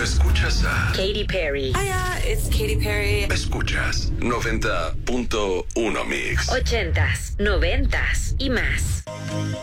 Escuchas a Katy Perry. Hiya, it's Katy Perry. Escuchas 90.1 Mix. 80s, 90s y más.